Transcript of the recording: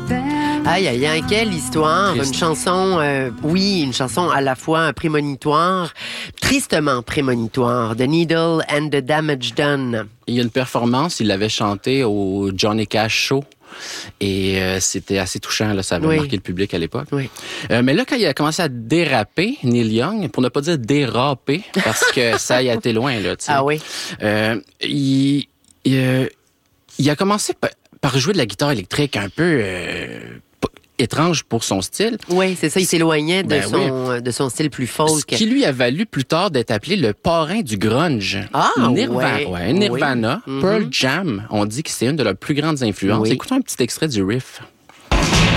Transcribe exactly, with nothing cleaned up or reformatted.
Aïe, aïe, aïe, quelle histoire. Triste. Une chanson, euh, oui, une chanson à la fois prémonitoire, tristement prémonitoire. The Needle and the Damage Done. Il y a une performance, il l'avait chanté au Johnny Cash Show. Et euh, c'était assez touchant, là, ça avait Oui. marqué le public à l'époque. Oui. Euh, mais là, quand il a commencé à déraper, Neil Young, pour ne pas dire déraper, parce que ça y a été loin, là, tu sais. Ah oui? Euh, il, il, euh, il a commencé par, par jouer de la guitare électrique un peu euh, p- étrange pour son style. Oui, c'est ça, il s'éloignait de, Ben son, euh, de son style plus Ce folk. qui lui a valu plus tard d'être appelé le parrain du grunge. Ah, Nirvana, ouais. ouais, Nirvana, Oui. Pearl Mhm. Jam, on dit que c'est une de leurs plus grandes influences. Oui. Écoutons un petit extrait du riff.